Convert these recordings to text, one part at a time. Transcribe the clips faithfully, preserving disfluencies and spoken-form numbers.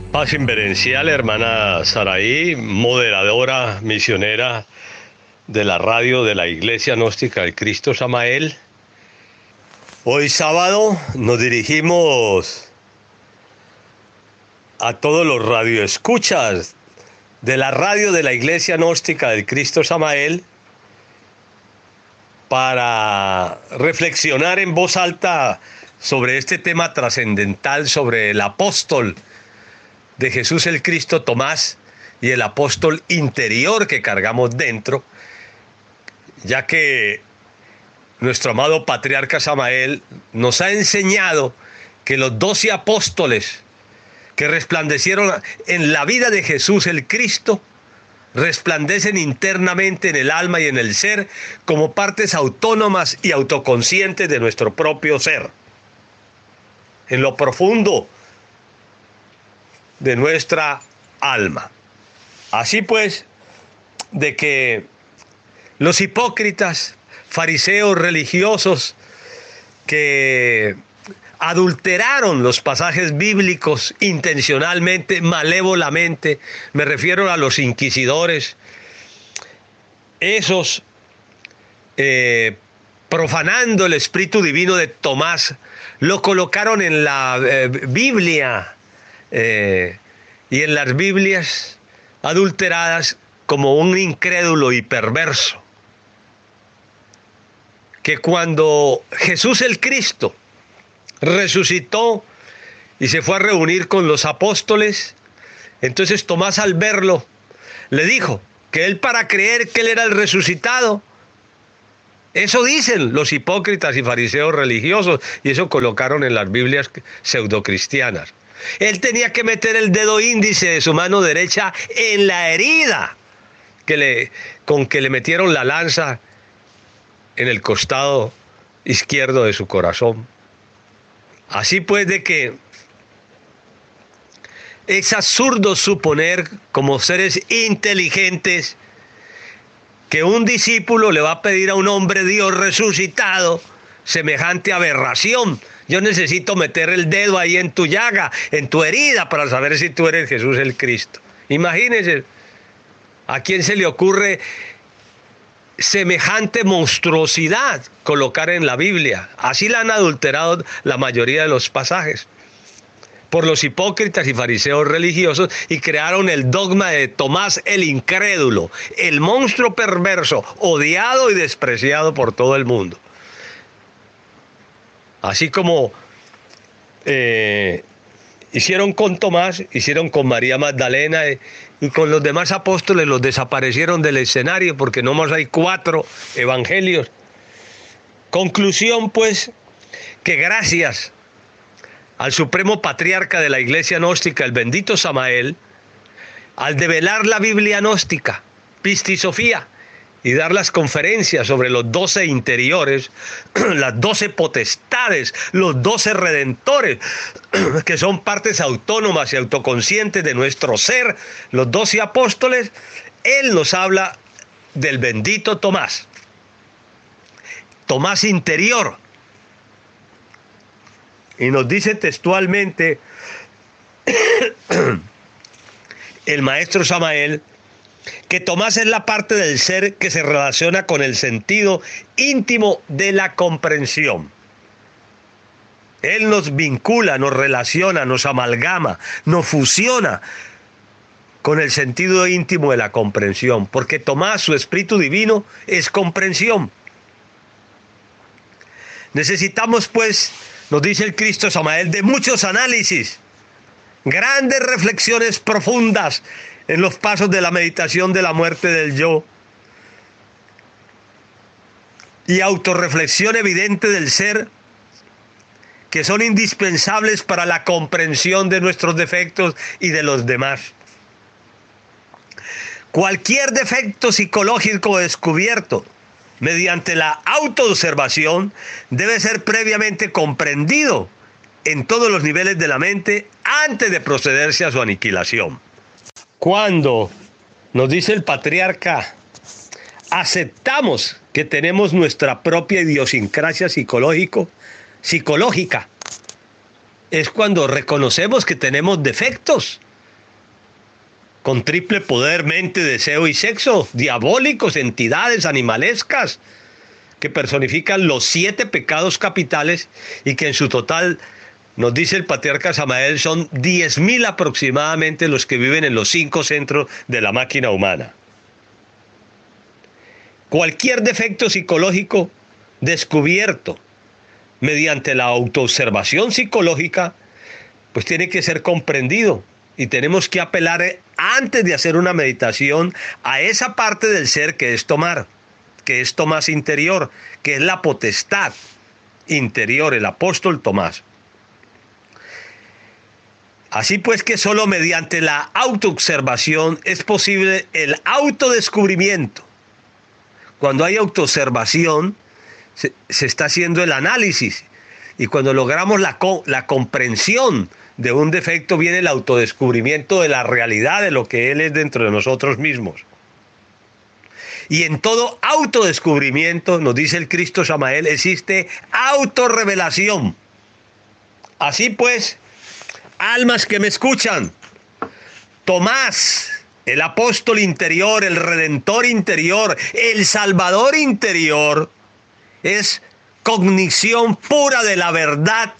Paz inverencial, hermana Saraí, moderadora, misionera de la radio de la Iglesia Gnóstica del Cristo Samael. Hoy sábado nos dirigimos a todos los radioescuchas de la radio de la Iglesia Gnóstica del Cristo Samael para reflexionar en voz alta sobre este tema trascendental, sobre el apóstol de Jesús el Cristo, Tomás, y el apóstol interior que cargamos dentro, ya que nuestro amado patriarca Samael nos ha enseñado que los doce apóstoles que resplandecieron en la vida de Jesús el Cristo resplandecen internamente en el alma y en el ser como partes autónomas y autoconscientes de nuestro propio ser, en lo profundo de nuestra alma. Así pues, de que los hipócritas, fariseos religiosos que adulteraron los pasajes bíblicos intencionalmente, malévolamente, me refiero a los inquisidores, esos eh, profanando el espíritu divino de Tomás, lo colocaron en la eh, Biblia eh, y en las Biblias adulteradas como un incrédulo y perverso, que cuando Jesús el Cristo resucitó y se fue a reunir con los apóstoles, entonces Tomás, al verlo, le dijo que él, para creer que él era el resucitado, eso dicen los hipócritas y fariseos religiosos, y eso colocaron en las Biblias pseudocristianas, él tenía que meter el dedo índice de su mano derecha en la herida que le, con que le metieron la lanza en el costado izquierdo de su corazón. Así pues, de que es absurdo suponer, como seres inteligentes, que un discípulo le va a pedir a un hombre Dios resucitado semejante aberración. Yo necesito meter el dedo ahí en tu llaga, en tu herida, para saber si tú eres Jesús el Cristo. Imagínense, ¿a quién se le ocurre semejante monstruosidad colocar en la Biblia? Así la han adulterado la mayoría de los pasajes por los hipócritas y fariseos religiosos, y crearon el dogma de Tomás el incrédulo, el monstruo perverso, odiado y despreciado por todo el mundo. Así como eh, hicieron con Tomás, hicieron con María Magdalena, eh, y con los demás apóstoles los desaparecieron del escenario, porque nomás hay cuatro evangelios. Conclusión, pues, que gracias al supremo patriarca de la Iglesia Gnóstica, el bendito Samael, al develar la Biblia gnóstica, Pistisofía, y dar las conferencias sobre los doce interiores, las doce potestades, los doce redentores, que son partes autónomas y autoconscientes de nuestro ser, los doce apóstoles, él nos habla del bendito Tomás, Tomás interior, y nos dice textualmente el maestro Samael, que Tomás es la parte del ser que se relaciona con el sentido íntimo de la comprensión. Él nos vincula, nos relaciona, nos amalgama, nos fusiona con el sentido íntimo de la comprensión, porque Tomás, su espíritu divino, es comprensión. Necesitamos, pues, nos dice el Cristo Samael, de muchos análisis, grandes reflexiones profundas en los pasos de la meditación de la muerte del yo, y autorreflexión evidente del ser, que son indispensables para la comprensión de nuestros defectos y de los demás. Cualquier defecto psicológico descubierto mediante la autoobservación debe ser previamente comprendido en todos los niveles de la mente antes de procederse a su aniquilación. Cuando, nos dice el patriarca, aceptamos que tenemos nuestra propia idiosincrasia psicológico, psicológica, es cuando reconocemos que tenemos defectos, con triple poder, mente, deseo y sexo, diabólicos, entidades animalescas, que personifican los siete pecados capitales y que en su total, nos dice el patriarca Samael, son diez mil aproximadamente los que viven en los cinco centros de la máquina humana. Cualquier defecto psicológico descubierto mediante la autoobservación psicológica, pues tiene que ser comprendido y tenemos que apelar antes de hacer una meditación a esa parte del ser que es tomar, que es Tomás interior, que es la potestad interior, el apóstol Tomás. Así pues que solo mediante la autoobservación es posible el autodescubrimiento. Cuando hay autoobservación, se, se está haciendo el análisis. Y cuando logramos la, la comprensión de un defecto, viene el autodescubrimiento de la realidad de lo que él es dentro de nosotros mismos. Y en todo autodescubrimiento, nos dice el Cristo Samael, existe autorrevelación. Así pues, almas que me escuchan, Tomás, el apóstol interior, el redentor interior, el salvador interior, es cognición pura de la verdad.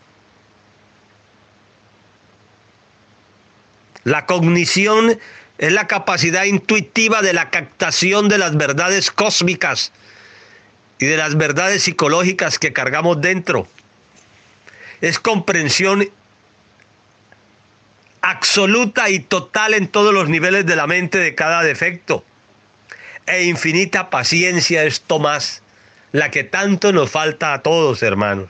La cognición es la capacidad intuitiva de la captación de las verdades cósmicas y de las verdades psicológicas que cargamos dentro. Es comprensión absoluta y total en todos los niveles de la mente de cada defecto. E infinita paciencia es Tomás, la que tanto nos falta a todos, hermanos.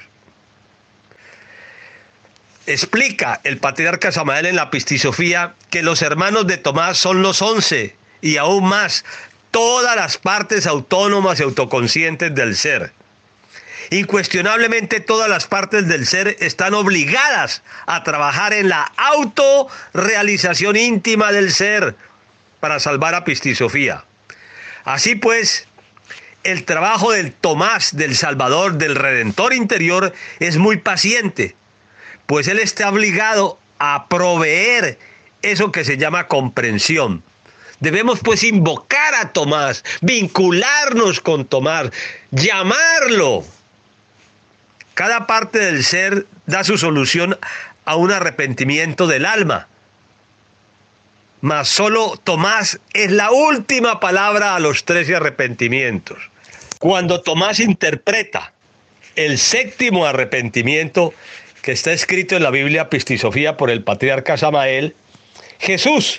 Explica el patriarca Samael en la Pistisofía que los hermanos de Tomás son los once y aún más, todas las partes autónomas y autoconscientes del ser. Incuestionablemente todas las partes del ser están obligadas a trabajar en la autorrealización íntima del ser para salvar a Pistisofía. Así pues, el trabajo del Tomás, del Salvador, del Redentor interior es muy paciente, pues él está obligado a proveer eso que se llama comprensión. Debemos pues invocar a Tomás, vincularnos con Tomás, llamarlo. Cada parte del ser da su solución a un arrepentimiento del alma. Mas solo Tomás es la última palabra a los trece arrepentimientos. Cuando Tomás interpreta el séptimo arrepentimiento que está escrito en la Biblia Pistisofía por el patriarca Samael, Jesús,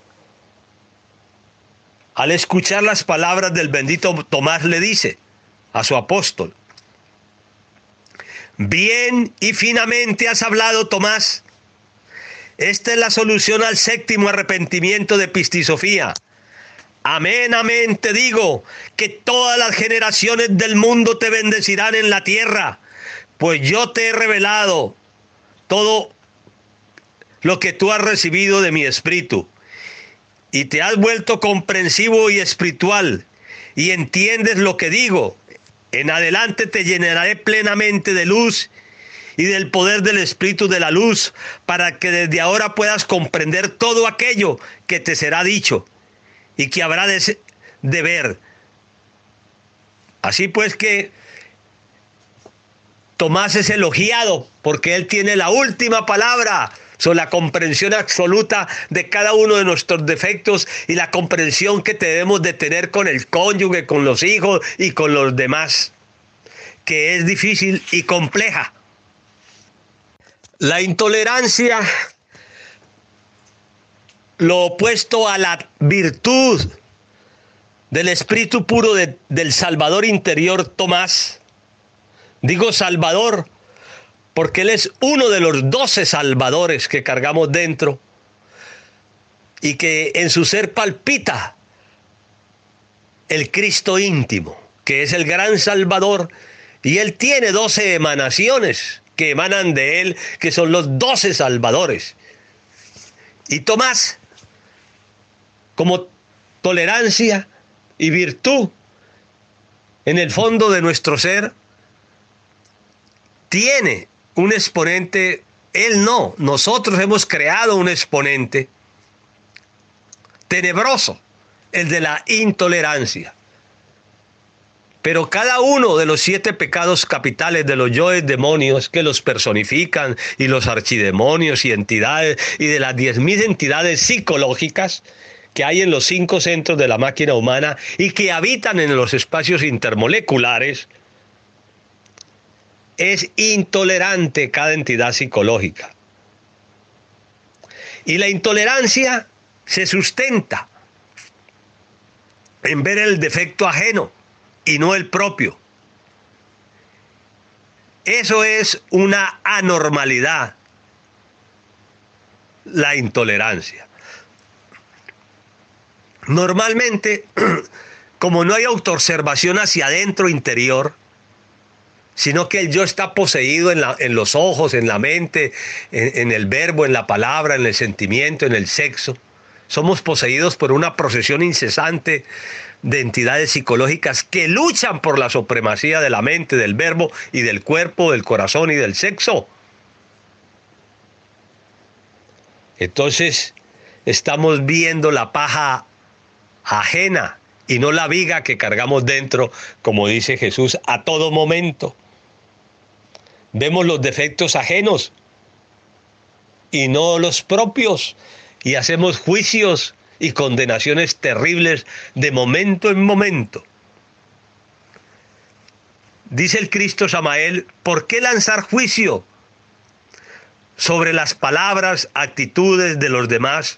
al escuchar las palabras del bendito Tomás, le dice a su apóstol: bien y finamente has hablado, Tomás. Esta es la solución al séptimo arrepentimiento de Pistisofía. Amén, amén, te digo que todas las generaciones del mundo te bendecirán en la tierra, pues yo te he revelado todo lo que tú has recibido de mi espíritu, y te has vuelto comprensivo y espiritual, y entiendes lo que digo. En adelante te llenaré plenamente de luz y del poder del Espíritu de la luz, para que desde ahora puedas comprender todo aquello que te será dicho y que habrá de, de ver. Así pues que Tomás es elogiado porque él tiene la última palabra sobre la comprensión absoluta de cada uno de nuestros defectos y la comprensión que debemos de tener con el cónyuge, con los hijos y con los demás, que es difícil y compleja. La intolerancia, lo opuesto a la virtud del espíritu puro de, del Salvador interior Tomás. Digo Salvador porque él es uno de los doce salvadores que cargamos dentro y que en su ser palpita el Cristo íntimo, que es el gran Salvador, y él tiene doce emanaciones que emanan de él, que son los doce salvadores. Y Tomás, como tolerancia y virtud en el fondo de nuestro ser, tiene un exponente. Él no, nosotros hemos creado un exponente tenebroso, el de la intolerancia. Pero cada uno de los siete pecados capitales de los yoes demonios que los personifican, y los archidemonios y entidades, y de las diez mil entidades psicológicas que hay en los cinco centros de la máquina humana y que habitan en los espacios intermoleculares, es intolerante cada entidad psicológica. Y la intolerancia se sustenta en ver el defecto ajeno y no el propio. Eso es una anormalidad, la intolerancia. Normalmente, como no hay autoobservación hacia adentro interior, sino que el yo está poseído en, la, en los ojos, en la mente, en, en el verbo, en la palabra, en el sentimiento, en el sexo. Somos poseídos por una procesión incesante de entidades psicológicas que luchan por la supremacía de la mente, del verbo y del cuerpo, del corazón y del sexo. Entonces, estamos viendo la paja ajena y no la viga que cargamos dentro, como dice Jesús, a todo momento. Vemos los defectos ajenos y no los propios, y hacemos juicios y condenaciones terribles de momento en momento. Dice el Cristo Samael, ¿por qué lanzar juicio sobre las palabras, actitudes de los demás?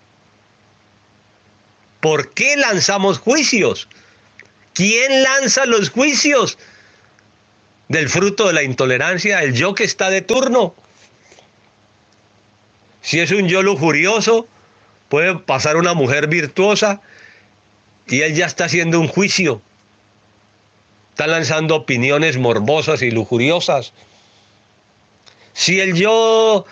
¿Por qué lanzamos juicios? ¿Quién lanza los juicios del fruto de la intolerancia? El yo que está de turno. Si es un yo lujurioso, puede pasar una mujer virtuosa y él ya está haciendo un juicio. Está lanzando opiniones morbosas y lujuriosas. Si el yo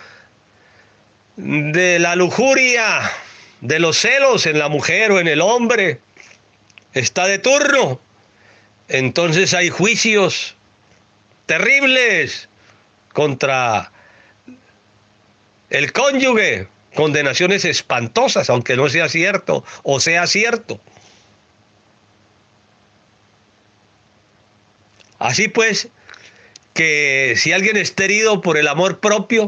de la lujuria, de los celos en la mujer o en el hombre está de turno, entonces hay juicios terribles contra el cónyuge, condenaciones espantosas, aunque no sea cierto o sea cierto. Así pues, que si alguien está herido por el amor propio,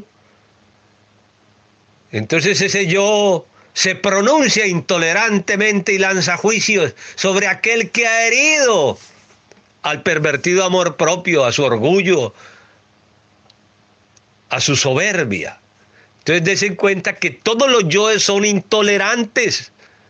entonces ese yo se pronuncia intolerantemente y lanza juicios sobre aquel que ha herido al pervertido amor propio, a su orgullo, a su soberbia. Entonces dense en cuenta que todos los yoes son intolerantes.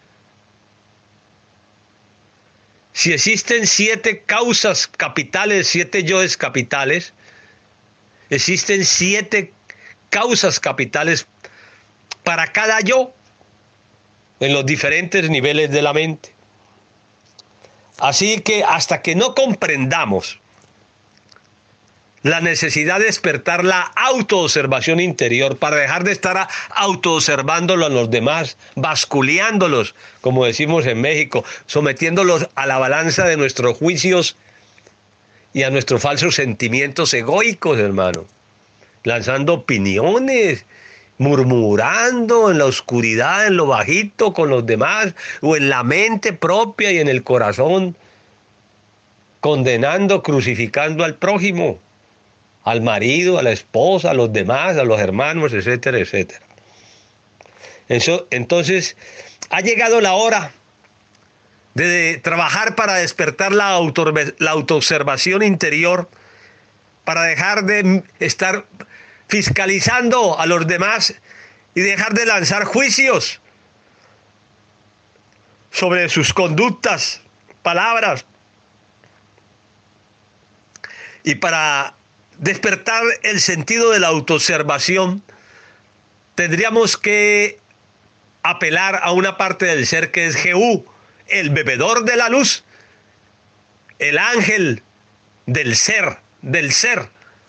Si existen siete causas capitales, siete yoes capitales, existen siete causas capitales para cada yo en los diferentes niveles de la mente. Así que hasta que no comprendamos la necesidad de despertar la autoobservación interior para dejar de estar autoobservándolo a los demás, basculeándolos, como decimos en México, sometiéndolos a la balanza de nuestros juicios y a nuestros falsos sentimientos egoicos, hermano, lanzando opiniones, murmurando en la oscuridad, en lo bajito con los demás, o en la mente propia y en el corazón, condenando, crucificando al prójimo, al marido, a la esposa, a los demás, a los hermanos, etcétera, etcétera. Eso, entonces, ha llegado la hora de, de trabajar para despertar la, auto, la autoobservación interior, para dejar de estar fiscalizando a los demás y dejar de lanzar juicios sobre sus conductas, palabras, y para despertar el sentido de la autoobservación, tendríamos que apelar a una parte del ser que es Jehú, el bebedor de la luz, el ángel del ser, del ser.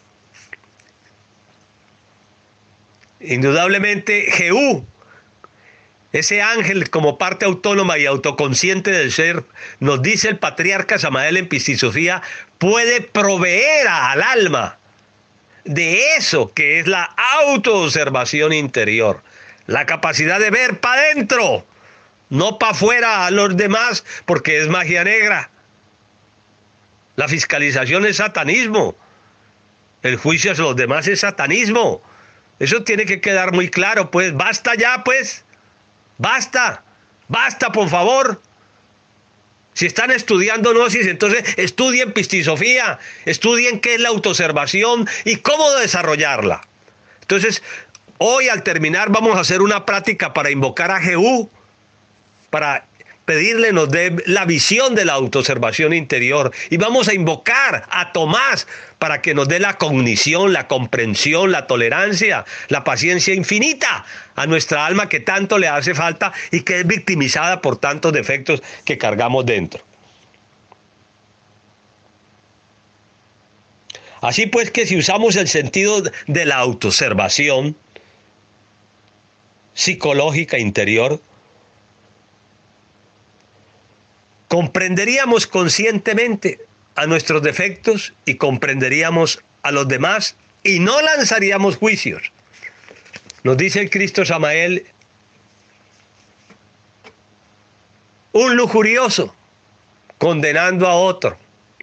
Indudablemente Jehú, ese ángel como parte autónoma y autoconsciente del ser, nos dice el patriarca Samael en Pistisofía, puede proveer al alma de eso que es la autoobservación interior, la capacidad de ver para adentro, no para afuera a los demás, porque es magia negra. La fiscalización es satanismo. El juicio hacia los demás es satanismo. Eso tiene que quedar muy claro, pues. Basta ya, pues. Basta. Basta, por favor. Si están estudiando gnosis, entonces estudien pistisofía, estudien qué es la autoobservación y cómo desarrollarla. Entonces, hoy al terminar vamos a hacer una práctica para invocar a Jehú, para pedirle nos dé la visión de la autoobservación interior. Y vamos a invocar a Tomás para que nos dé la cognición, la comprensión, la tolerancia, la paciencia infinita a nuestra alma que tanto le hace falta y que es victimizada por tantos defectos que cargamos dentro. Así pues que si usamos el sentido de la autoobservación psicológica interior, comprenderíamos conscientemente a nuestros defectos y comprenderíamos a los demás y no lanzaríamos juicios. Nos dice el Cristo Samael, un lujurioso condenando a otro.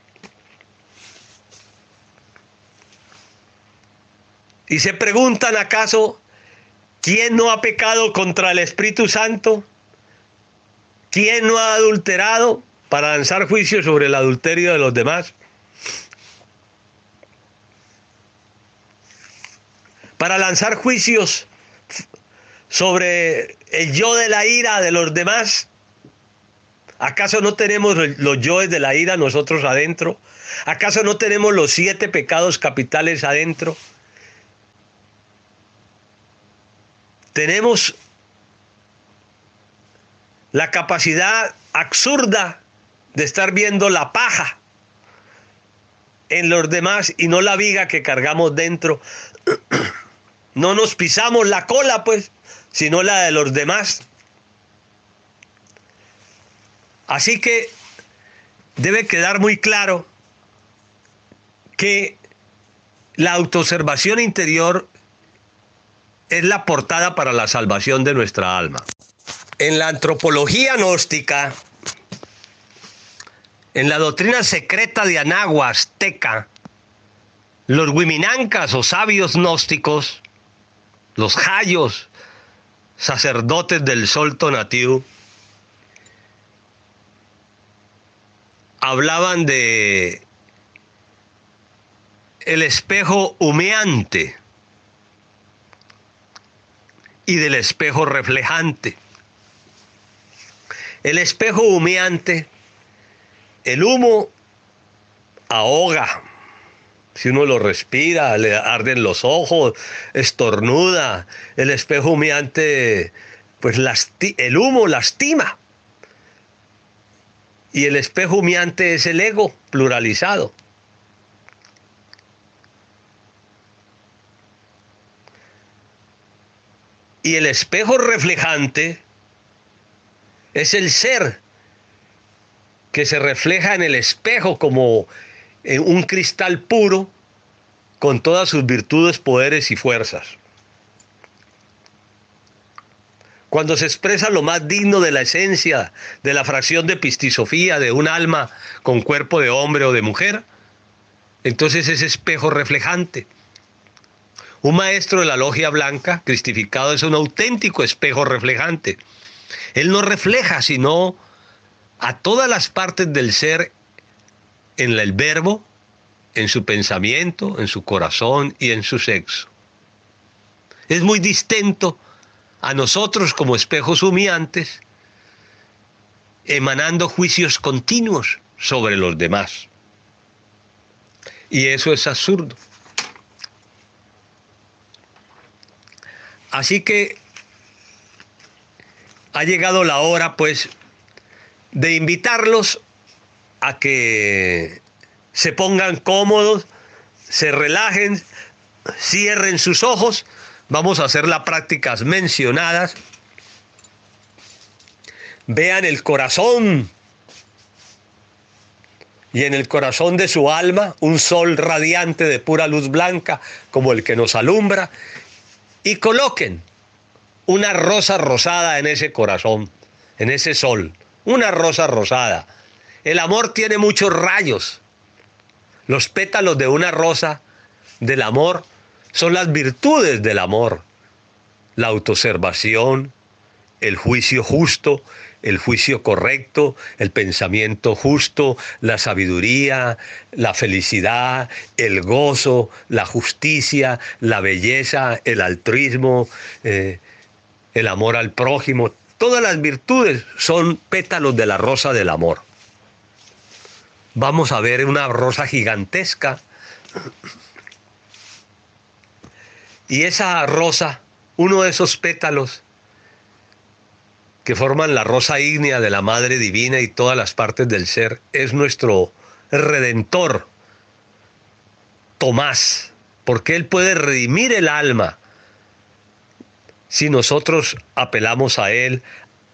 Y se preguntan, ¿acaso quién no ha pecado contra el Espíritu Santo? ¿Quién no ha adulterado para lanzar juicio sobre el adulterio de los demás? Para lanzar juicios sobre el yo de la ira de los demás. ¿Acaso no tenemos los yoes de la ira nosotros adentro? ¿Acaso no tenemos los siete pecados capitales adentro? Tenemos la capacidad absurda de estar viendo la paja en los demás y no la viga que cargamos dentro. No nos pisamos la cola, pues, sino la de los demás. Así que debe quedar muy claro que la autoobservación interior es la portada para la salvación de nuestra alma. En la antropología gnóstica, en la doctrina secreta de Anagua azteca, los huiminancas o sabios gnósticos, los jayos, sacerdotes del sol Tonatiuh, hablaban de el espejo humeante y del espejo reflejante. El espejo humeante, el humo ahoga. Si uno lo respira, le arden los ojos, estornuda. El espejo humeante, pues lasti- el humo lastima. Y el espejo humeante es el ego pluralizado. Y el espejo reflejante es el ser que se refleja en el espejo como en un cristal puro con todas sus virtudes, poderes y fuerzas. Cuando se expresa lo más digno de la esencia de la fracción de pistisofía de un alma con cuerpo de hombre o de mujer, entonces es espejo reflejante. Un maestro de la logia blanca, cristificado, es un auténtico espejo reflejante. Él no refleja sino a todas las partes del ser en el verbo, en su pensamiento, en su corazón y en su sexo. Es muy distinto a nosotros como espejos humeantes, emanando juicios continuos sobre los demás. Y eso es absurdo. Así que ha llegado la hora, pues, de invitarlos a que se pongan cómodos, se relajen, cierren sus ojos. Vamos a hacer las prácticas mencionadas. Vean el corazón. Y en el corazón de su alma, un sol radiante de pura luz blanca, como el que nos alumbra. Y coloquen una rosa rosada en ese corazón. en ese sol, una rosa rosada. El amor tiene muchos rayos. Los pétalos de una rosa del amor son las virtudes del amor. La autoobservación, el juicio justo, el juicio correcto, el pensamiento justo, la sabiduría, la felicidad, el gozo, la justicia, la belleza, el altruismo, eh, el amor al prójimo. Todas las virtudes son pétalos de la rosa del amor. Vamos a ver una rosa gigantesca. Y esa rosa, uno de esos pétalos que forman la rosa ígnea de la Madre Divina y todas las partes del ser, es nuestro Redentor, Tomás, porque Él puede redimir el alma si nosotros apelamos a Él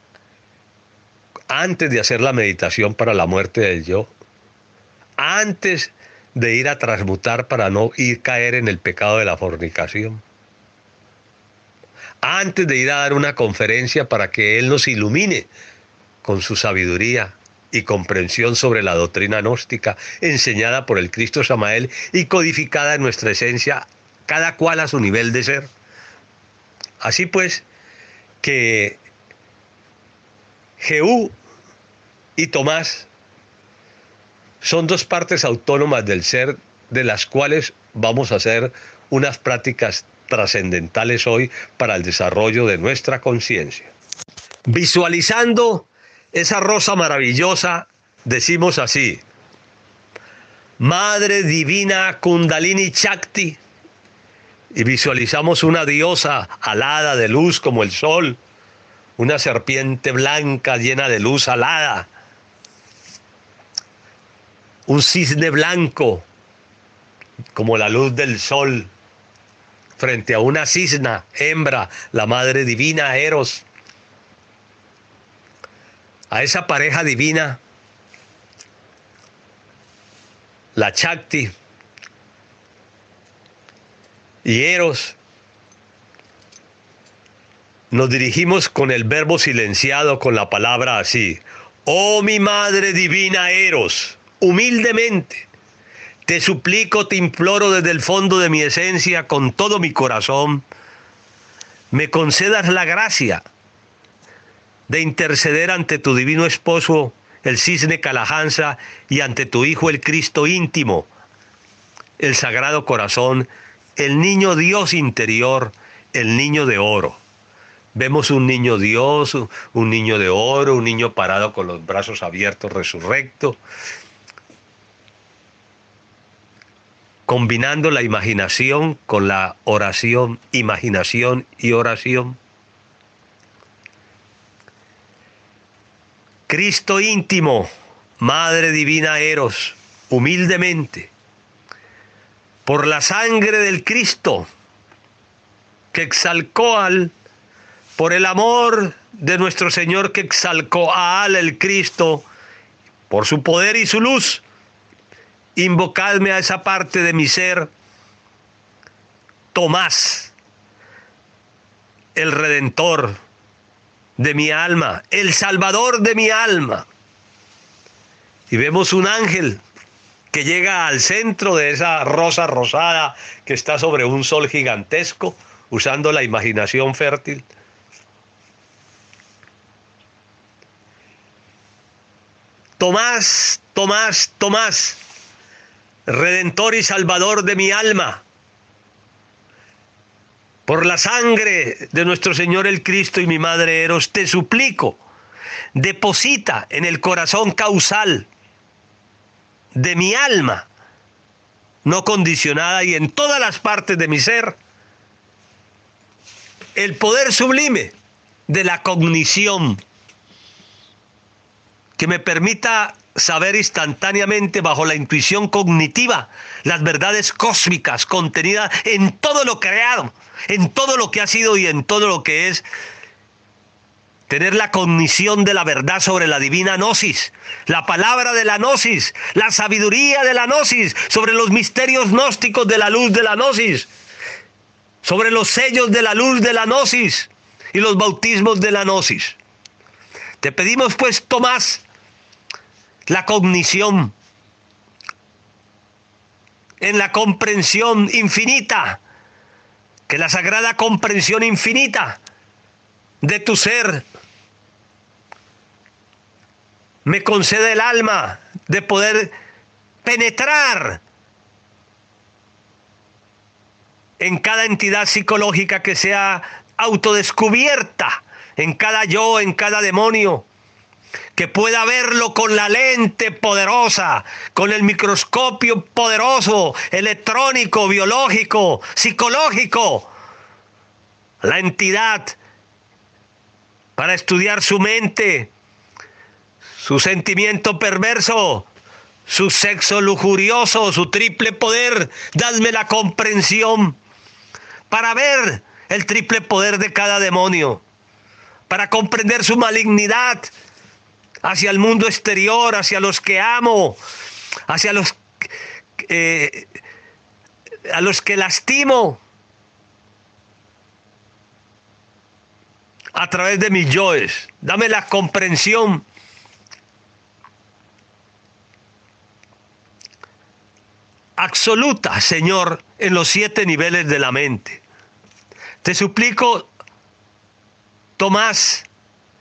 antes de hacer la meditación para la muerte del yo, antes de ir a transmutar para no ir a caer en el pecado de la fornicación, antes de ir a dar una conferencia para que Él nos ilumine con su sabiduría y comprensión sobre la doctrina gnóstica enseñada por el Cristo Samael y codificada en nuestra esencia, cada cual a su nivel de ser. Así pues, que Jehú y Tomás son dos partes autónomas del ser, de las cuales vamos a hacer unas prácticas trascendentales hoy para el desarrollo de nuestra conciencia. Visualizando esa rosa maravillosa, decimos así: Madre Divina Kundalini Shakti, y visualizamos una diosa alada de luz como el sol, una serpiente blanca llena de luz alada, un cisne blanco como la luz del sol, frente a una cisna hembra, la Madre Divina Eros. A esa pareja divina, la Shakti y Eros, nos dirigimos con el verbo silenciado, con la palabra así: oh mi Madre Divina Eros, humildemente te suplico, te imploro desde el fondo de mi esencia, con todo mi corazón, me concedas la gracia de interceder ante tu divino esposo, el cisne Kalahansa, y ante tu Hijo, el Cristo íntimo, el Sagrado Corazón, el niño Dios interior, el niño de oro. Vemos un niño Dios, un niño de oro, un niño parado con los brazos abiertos, resurrecto, combinando la imaginación con la oración, imaginación y oración. Cristo íntimo, Madre Divina Eros, humildemente, por la sangre del Cristo, que exalcó al, por el amor de nuestro Señor que exalcó a al el Cristo, por su poder y su luz, invocadme a esa parte de mi ser, Tomás, el Redentor de mi alma, el Salvador de mi alma. Y vemos un ángel que llega al centro de esa rosa rosada que está sobre un sol gigantesco, usando la imaginación fértil. Tomás, Tomás, Tomás, Redentor y Salvador de mi alma, por la sangre de nuestro Señor el Cristo y mi Madre Eros, te suplico, deposita en el corazón causal de mi alma, no condicionada, y en todas las partes de mi ser, el poder sublime de la cognición, que me permita saber instantáneamente, bajo la intuición cognitiva, las verdades cósmicas contenidas en todo lo creado, en todo lo que ha sido y en todo lo que es. Tener la cognición de la verdad sobre la divina gnosis, la palabra de la gnosis, la sabiduría de la gnosis, sobre los misterios gnósticos de la luz de la gnosis, sobre los sellos de la luz de la gnosis y los bautismos de la gnosis. Te pedimos pues, Tomás, la cognición, en la comprensión infinita, que la sagrada comprensión infinita de tu ser me concede el alma de poder penetrar en cada entidad psicológica que sea autodescubierta, en cada yo, en cada demonio, que pueda verlo con la lente poderosa, con el microscopio poderoso, electrónico, biológico, psicológico, la entidad, para estudiar su mente, su sentimiento perverso, su sexo lujurioso, su triple poder. Dadme la comprensión para ver el triple poder de cada demonio, para comprender su malignidad hacia el mundo exterior, hacia los que amo, hacia los, eh, a los que lastimo, a través de mis yoes. Dame la comprensión absoluta, Señor, en los siete niveles de la mente. Te suplico, Tomás,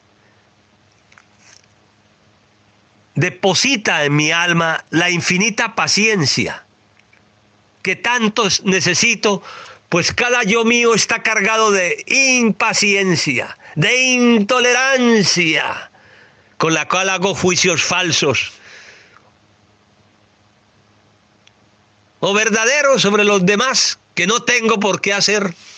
deposita en mi alma la infinita paciencia que tanto necesito, pues cada yo mío está cargado de impaciencia, de intolerancia, con la cual hago juicios falsos o verdaderos sobre los demás que no tengo por qué hacer.